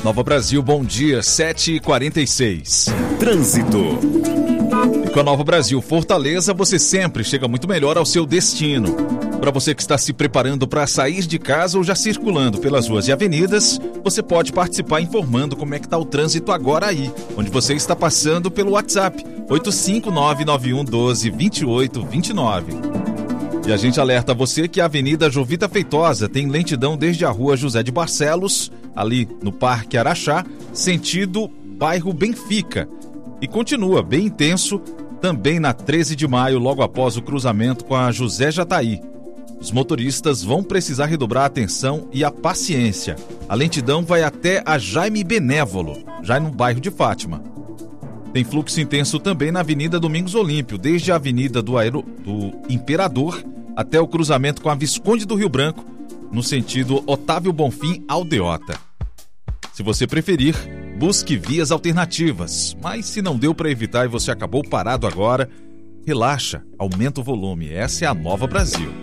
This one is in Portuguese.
Nova Brasil, bom dia, 7h46. Trânsito. E com a Nova Brasil Fortaleza, você sempre chega muito melhor ao seu destino. Para você que está se preparando para sair de casa ou já circulando pelas ruas e avenidas, você pode participar informando como é que está o trânsito agora aí, onde você está passando pelo WhatsApp, 85991122829. E a gente alerta você que a Avenida Jovita Feitosa tem lentidão desde a Rua José de Barcelos, ali no Parque Araxá, sentido bairro Benfica. E continua bem intenso também na 13 de maio, logo após o cruzamento com a José Jataí. Os motoristas vão precisar redobrar a atenção e a paciência. A lentidão vai até a Jaime Benévolo, já no bairro de Fátima. Tem fluxo intenso também na Avenida Domingos Olímpio, desde a Avenida do Imperador até o cruzamento com a Visconde do Rio Branco, no sentido Otávio Bonfim Aldeota. Se você preferir, busque vias alternativas, mas se não deu para evitar e você acabou parado agora, relaxa, aumenta o volume. Essa é a Nova Brasil.